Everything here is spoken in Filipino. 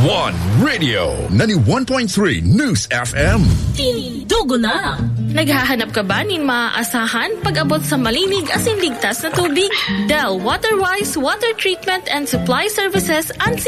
One Radio 91.3 News FM. Tindugo na! Naghahanap ka ba nin maaasahan pag-abot sa malinig asin ligtas na tubig? Del Waterwise Water Treatment and Supply Services ang